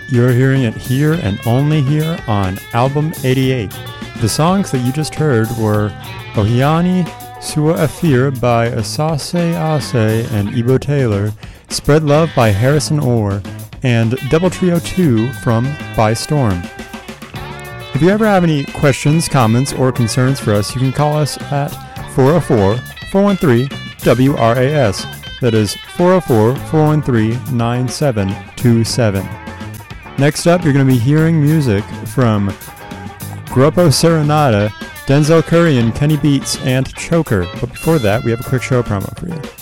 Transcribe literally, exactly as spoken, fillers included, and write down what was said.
You're hearing it here and only here on Album eighty-eight. The songs that you just heard were Ohiani Sua Afir by Asase Ase and Ebo Taylor, Spread Love by Harrison Orr, and Double Trio two from By Storm. If you ever have any questions, comments, or concerns for us, you can call us at four oh four, four one three, W R A S. That is four oh four, four one three, nine seven two seven. Next up, you're going to be hearing music from Grupo Serenata, Denzel Curry and Kenny Beats, and Choker. But before that, we have a quick show promo for you.